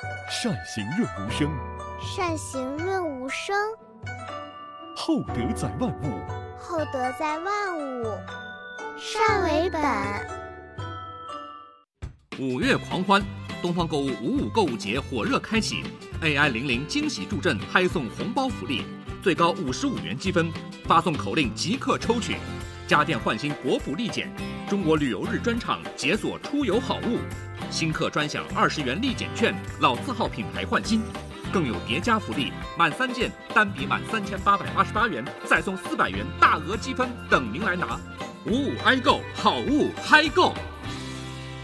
善行润无声， 善行润无声， 厚德载万物， 厚德载万物，善为本。 5月狂欢，东方购物55购物节火热开启 ，AI00惊喜助阵，嗨送红包福利，最高55元积分，发送口令即刻抽取。家电换新国补立减，中国旅游日专场解锁出游好物，新客专享20元立减券，老字号品牌换新，更有叠加福利，满3件单笔满3888元，再送400元大额积分等您来拿。55i购，好物嗨购！